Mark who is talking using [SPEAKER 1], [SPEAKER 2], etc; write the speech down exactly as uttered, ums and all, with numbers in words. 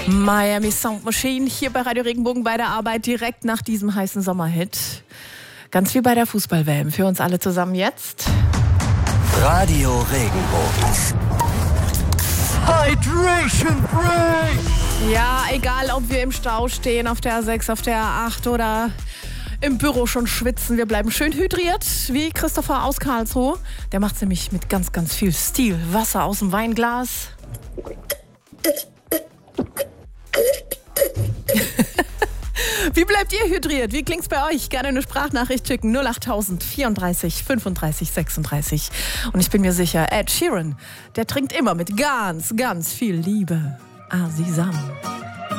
[SPEAKER 1] Miami Sound Machine hier bei Radio Regenbogen bei der Arbeit direkt nach diesem heißen Sommerhit. Ganz wie bei der Fußball-W M. Für uns alle zusammen jetzt.
[SPEAKER 2] Radio Regenbogen.
[SPEAKER 3] Hydration Break!
[SPEAKER 1] Ja, egal ob wir im Stau stehen, auf der A sechs, auf der A acht oder im Büro schon schwitzen. Wir bleiben schön hydriert, wie Christopher aus Karlsruhe. Der macht's nämlich mit ganz, ganz viel Stil. Wasser aus dem Weinglas. Wie bleibt ihr hydriert? Wie klingt's bei euch? Gerne eine Sprachnachricht schicken. null achttausend vierunddreißig fünfunddreißig sechsunddreißig. Und ich bin mir sicher, Ed Sheeran, der trinkt immer mit ganz, ganz viel Liebe. Asisam.